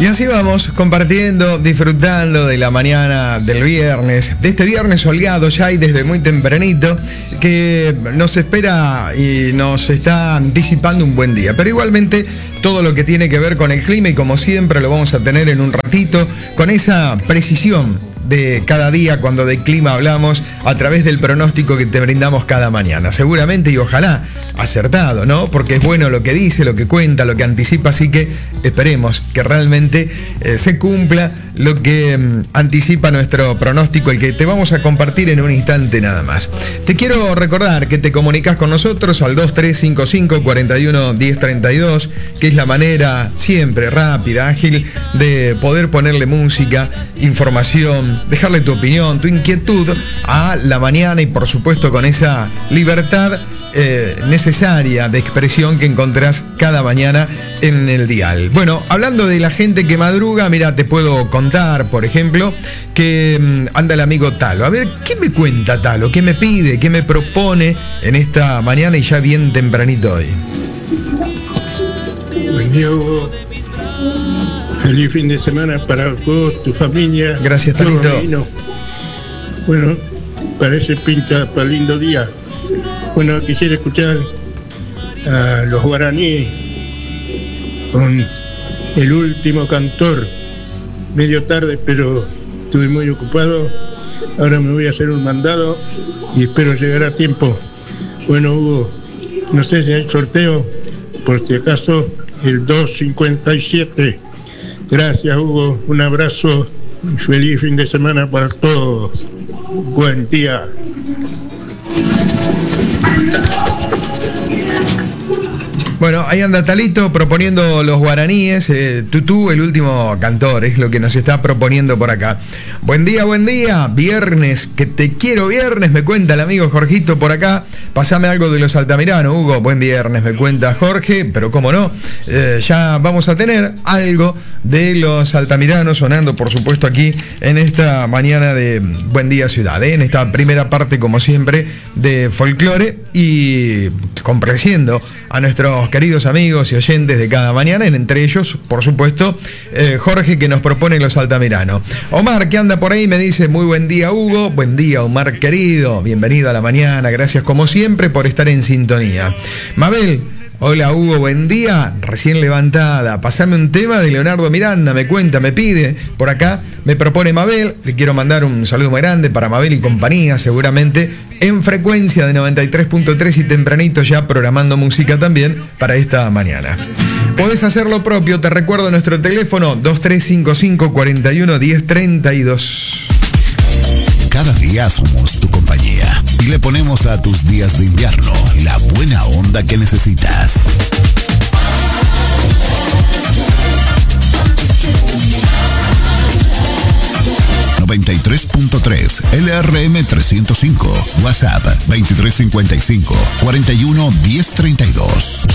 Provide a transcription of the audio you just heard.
Y así vamos, compartiendo, disfrutando de la mañana del viernes, de este viernes soleado ya y desde muy tempranito, que nos espera y nos está anticipando un buen día. Pero igualmente, todo lo que tiene que ver con el clima, y como siempre lo vamos a tener en un ratito, con esa precisión de cada día cuando de clima hablamos, a través del pronóstico que te brindamos cada mañana. Seguramente y ojalá acertado, ¿no? Porque es bueno lo que dice, lo que cuenta, lo que anticipa, así que esperemos que realmente se cumpla lo que anticipa nuestro pronóstico, el que te vamos a compartir en un instante nada más. Te quiero recordar que te comunicas con nosotros al 2355 41 1032, que es la manera siempre rápida, ágil, de poder ponerle música, información, dejarle tu opinión, tu inquietud a la mañana, y por supuesto con esa libertad necesaria de expresión que encontrás cada mañana en el dial. Bueno, hablando de la gente que madruga, mira, te puedo contar, por ejemplo, que anda el amigo Talo. A ver, ¿qué me cuenta Talo? ¿Qué me pide? ¿Qué me propone en esta mañana y ya bien tempranito hoy? Buen día, Hugo. Feliz fin de semana para vos, tu familia. Gracias, Talito. Bueno, parece pinta para lindo día. Bueno, quisiera escuchar a los guaraníes con El Último Cantor. Medio tarde, pero estuve muy ocupado. Ahora me voy a hacer un mandado y espero llegar a tiempo. Bueno, Hugo, no sé si hay sorteo, por si acaso el 257. Gracias, Hugo, un abrazo y feliz fin de semana para todos. Buen día. Bueno, ahí anda Talito proponiendo los guaraníes. Tutú, el último cantor, es lo que nos está proponiendo por acá. Buen día, viernes, que te quiero viernes, me cuenta el amigo Jorgito por acá. Pasame algo de los Altamirano, Hugo. Buen viernes, me cuenta Jorge, pero cómo no, ya vamos a tener algo de los Altamirano sonando, por supuesto, aquí en esta mañana de Buen Día Ciudad, en esta primera parte, como siempre, de folclore, y complaciendo a nuestros queridos amigos y oyentes de cada mañana, entre ellos, por supuesto, Jorge, que nos propone los Altamirano. Omar, que anda por ahí, me dice: muy buen día, Hugo. Buen día, Omar querido, bienvenido a la mañana, gracias como siempre por estar en sintonía. Mabel: hola, Hugo, buen día, recién levantada, pasame un tema de Leonardo Miranda, me cuenta, me pide, por acá me propone Mabel. Le quiero mandar un saludo muy grande para Mabel y compañía, seguramente en frecuencia de 93.3 y tempranito ya programando música también para esta mañana. Podés hacer lo propio, te recuerdo nuestro teléfono 2355 41 1032. Cada día somos tu compañía y le ponemos a tus días de invierno la buena onda que necesitas. ...93.3 LRM 305... WhatsApp 2355 41 1032.